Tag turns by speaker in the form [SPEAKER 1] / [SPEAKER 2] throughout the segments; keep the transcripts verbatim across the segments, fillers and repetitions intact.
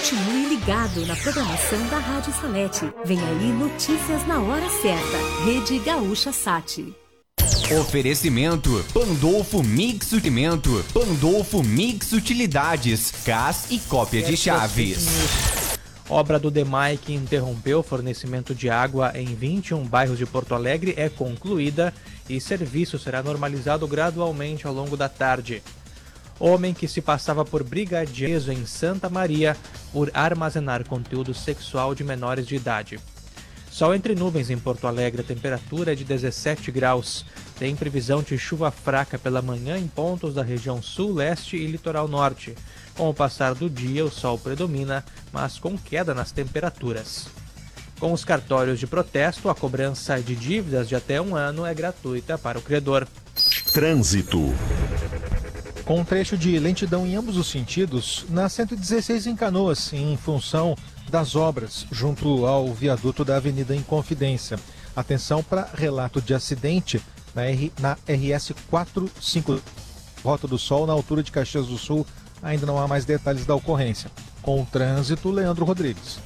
[SPEAKER 1] Continue ligado na programação da Rádio Salete. Vem aí notícias na hora certa. Rede Gaúcha Sat.
[SPEAKER 2] Oferecimento Pandolfo Mix Suprimento, Pandolfo Mix Utilidades, Cas e cópia de chaves.
[SPEAKER 3] Obra do DEMAI que interrompeu o fornecimento de água em vinte e um bairros de Porto Alegre é concluída e serviço será normalizado gradualmente ao longo da tarde. Homem que se passava por brigadeiro em Santa Maria por armazenar conteúdo sexual de menores de idade. Sol entre nuvens em Porto Alegre, a temperatura é de dezessete graus. Tem previsão de chuva fraca pela manhã em pontos da região sul, leste e litoral norte. Com o passar do dia, o sol predomina, mas com queda nas temperaturas. Com os cartórios de protesto, a cobrança de dívidas de até um ano é gratuita para o credor.
[SPEAKER 4] Trânsito.
[SPEAKER 5] Com um trecho de lentidão em ambos os sentidos, na cento e dezesseis em Canoas, em função das obras, junto ao viaduto da Avenida Inconfidência. Atenção para relato de acidente na, R, na R S quatrocentos e cinquenta, Rota do Sol, na altura de Caxias do Sul. Ainda não há mais detalhes da ocorrência. Com o trânsito, Leandro Rodrigues.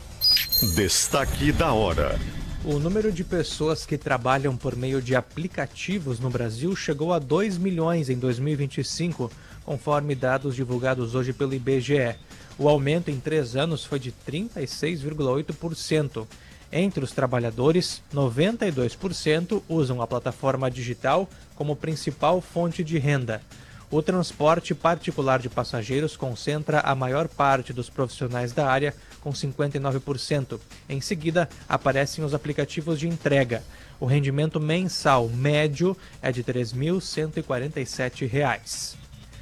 [SPEAKER 4] Destaque da hora.
[SPEAKER 3] O número de pessoas que trabalham por meio de aplicativos no Brasil chegou a dois milhões em dois mil e vinte e cinco, conforme dados divulgados hoje pelo I B G E. O aumento em três anos foi de trinta e seis vírgula oito por cento. Entre os trabalhadores, noventa e dois por cento usam a plataforma digital como principal fonte de renda. O transporte particular de passageiros concentra a maior parte dos profissionais da área, com cinquenta e nove por cento. Em seguida, aparecem os aplicativos de entrega. O rendimento mensal médio é de três mil cento e quarenta e sete reais.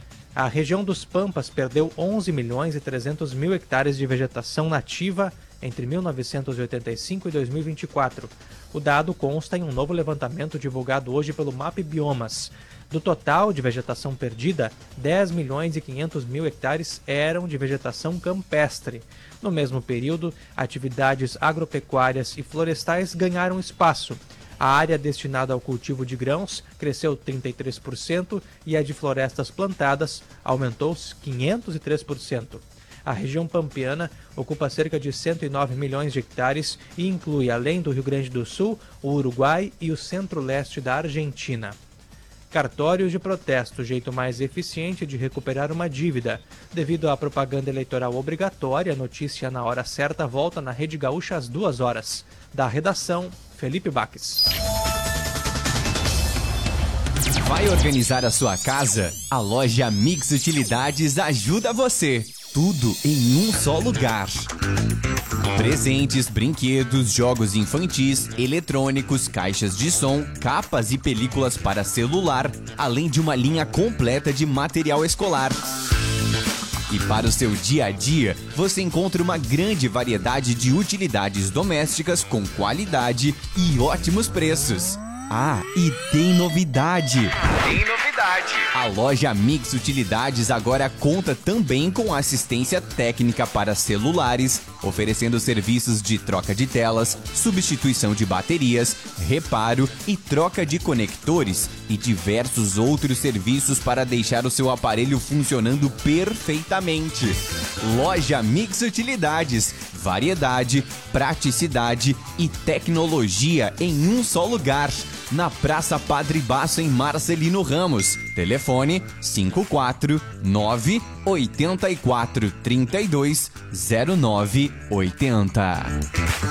[SPEAKER 3] A região dos Pampas perdeu onze milhões e trezentos mil hectares de vegetação nativa entre mil novecentos e oitenta e cinco e dois mil e vinte e quatro. O dado consta em um novo levantamento divulgado hoje pelo M A P Biomas. Do total de vegetação perdida, dez milhões e quinhentos mil hectares eram de vegetação campestre. No mesmo período, atividades agropecuárias e florestais ganharam espaço. A área destinada ao cultivo de grãos cresceu trinta e três por cento e a de florestas plantadas aumentou quinhentos e três por cento. A região pampeana ocupa cerca de cento e nove milhões de hectares e inclui, além do Rio Grande do Sul, o Uruguai e o centro-leste da Argentina. Cartórios de protesto, jeito mais eficiente de recuperar uma dívida. Devido à propaganda eleitoral obrigatória, a notícia na hora certa volta na Rede Gaúcha às duas horas. Da redação, Felipe Baques.
[SPEAKER 2] Vai organizar a sua casa? A loja Mix Utilidades ajuda você. Tudo em um só lugar. Presentes, brinquedos, jogos infantis, eletrônicos, caixas de som, capas e películas para celular, além de uma linha completa de material escolar. E para o seu dia a dia, você encontra uma grande variedade de utilidades domésticas com qualidade e ótimos preços. Ah, e tem novidade! Tem novidade! A loja Mix Utilidades agora conta também com assistência técnica para celulares, oferecendo serviços de troca de telas, substituição de baterias, reparo e troca de conectores e diversos outros serviços para deixar o seu aparelho funcionando perfeitamente. Loja Mix Utilidades, variedade, praticidade e tecnologia em um só lugar. Na Praça Padre Baço, em Marcelino Ramos. Telefone cinco quatro nove oito quatro três dois zero nove oito zero.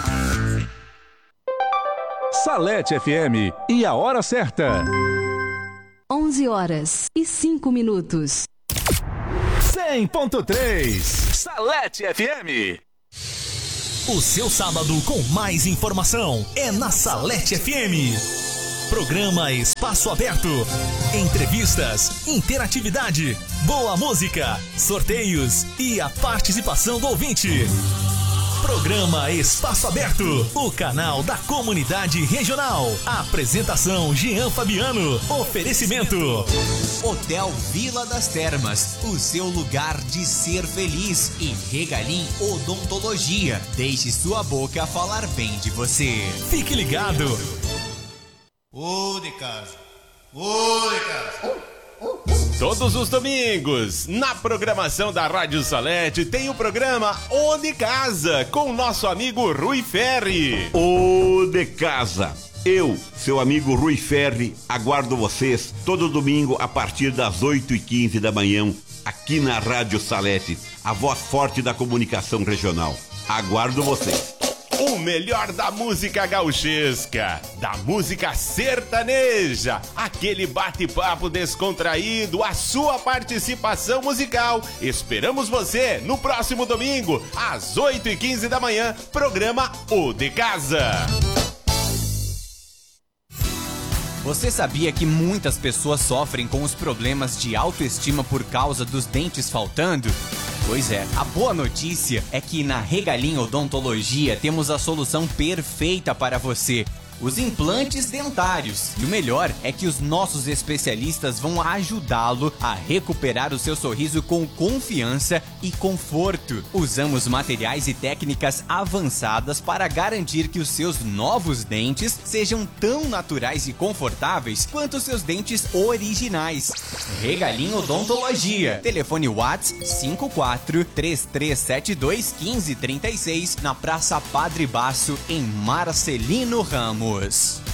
[SPEAKER 4] Salete F M e a hora certa.
[SPEAKER 1] onze horas e cinco minutos.
[SPEAKER 4] cem ponto três Salete F M.
[SPEAKER 6] O seu sábado com mais informação é na Salete F M. Programa Espaço Aberto. Entrevistas, interatividade, boa música, sorteios e a participação do ouvinte. Programa Espaço Aberto, o canal da comunidade regional. Apresentação Jean Fabiano. Oferecimento
[SPEAKER 2] Hotel Vila das Termas, o seu lugar de ser feliz. E Regalim Odontologia, deixe sua boca falar bem de você.
[SPEAKER 6] Fique ligado.
[SPEAKER 7] Ô de casa, ô de casa. Todos os domingos, na programação da Rádio Salete, tem o programa O de Casa, com o nosso amigo Rui Ferri.
[SPEAKER 8] O de Casa. Eu, seu amigo Rui Ferri, aguardo vocês todo domingo a partir das oito e quinze da manhã, aqui na Rádio Salete, a voz forte da comunicação regional. Aguardo vocês.
[SPEAKER 7] O melhor da música gauchesca, da música sertaneja, aquele bate-papo descontraído, a sua participação musical. Esperamos você no próximo domingo, às oito e quinze da manhã, programa O de Casa.
[SPEAKER 2] Você sabia que muitas pessoas sofrem com os problemas de autoestima por causa dos dentes faltando? Pois é, a boa notícia é que na Regalim Odontologia temos a solução perfeita para você. Os implantes dentários. E o melhor é que os nossos especialistas vão ajudá-lo a recuperar o seu sorriso com confiança e conforto. Usamos materiais e técnicas avançadas para garantir que os seus novos dentes sejam tão naturais e confortáveis quanto os seus dentes originais. Regalim Odontologia. Telefone WhatsApp cinco quatro três três sete dois um cinco três seis na Praça Padre Baço, em Marcelino Ramos.